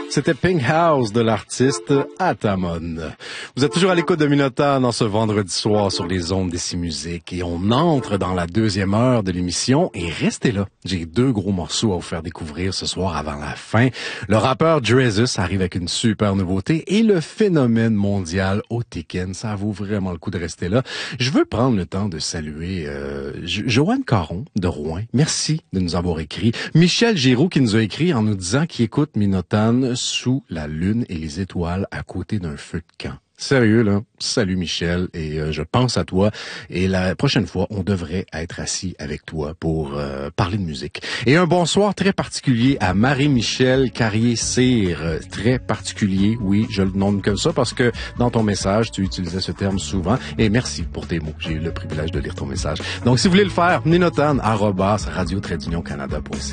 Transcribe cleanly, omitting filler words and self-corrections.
C'était Pink House de l'artiste Atamon. Vous êtes toujours à l'écoute de Minotaure dans ce vendredi soir sur les ondes d'Ici Musique et on entre dans la deuxième heure de l'émission et restez là. J'ai deux gros morceaux à vous faire découvrir ce soir avant la fin. Le rappeur Drezus arrive avec une super nouveauté et le phénomène mondial Otiken. Ça vaut vraiment le coup de rester là. Je veux prendre le temps de saluer Joanne Caron de Rouen. Merci de nous avoir écrit. Michel Giroux qui nous a écrit en nous disant qu'il écoute Minotane sous la lune et les étoiles à côté d'un feu de camp. Sérieux, là. Salut Michel, et je pense à toi. Et la prochaine fois, on devrait être assis avec toi pour parler de musique. Et un bonsoir très particulier à Marie-Michel Carrier-Cyr. Très particulier, oui, je le nomme comme ça parce que dans ton message, tu utilisais ce terme souvent. Et merci pour tes mots. J'ai eu le privilège de lire ton message. Donc, si vous voulez le faire, minotane@radio-canada.ca.